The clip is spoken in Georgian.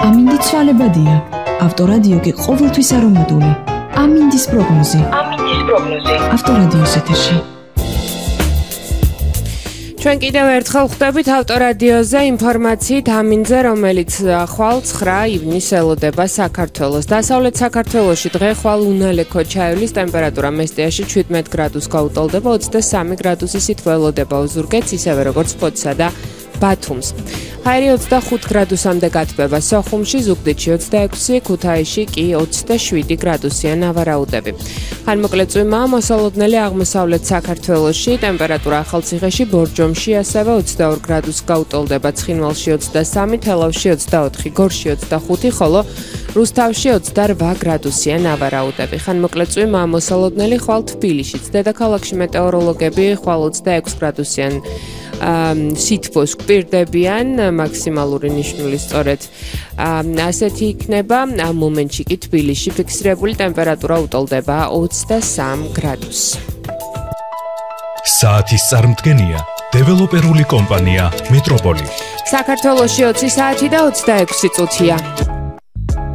ამინდი ცვალებადია. ავტორადიო კი ყოველთვის არომატული. ამინდის პროგნოზი. ავტორადიოს ეთერში. ჩვენ კიდევ ერთხელ ხვდებით ავტორადიოზე ინფორმაციით ამინზე, რომელიც ხვალ 9 ივნისს ელოდება საქართველოს. დასავლეთ საქართველოში დღე ხვალ უნალექო ჩაივლის ტემპერატურა მესტიაში 17 გრადუსს გაუტოლდება, 23 გრადუსი სითბო ელოდება ოზურგეთს, ისევე როგორც ფოთსა და ბათუმს. ჰაერი 25 გრადუსამდე გათბება სოხუმში, ზუგდიდში 26, ქუთაისში კი 27 გრადუსია ნავარაუდები. ხანმოკლე წვიმაა მოსალოდნელი აღმოსავლეთ საქართველოში, ტემპერატურა ახალციხეში, ბორჯომში ასევე 22 გრადუსს გაუტოლდება, ცხინვალში 23, თელავში 24, გორში 25, ხოლო რუსთავში 28 გრადუსია ნავარაუდები. ხანმოკლე წვიმაა მოსალოდნელი ხვალ თბილისშიც, დედაქალაქში მეტეოროლოგები ხვალ 26 გრადუსიან სითბოს გვპირდებიან, მაქსიმალური ნიშნული სწორედ ასეთი იქნება. ამ მომენტში კი თბილისში ფიქსირებული ტემპერატურა უტოლდება 23 გრადუსს. საათის წარმდგენია დეველოპერული კომპანია მეტროპოლი. საქართველოში 20 საათი და 26 წუთია.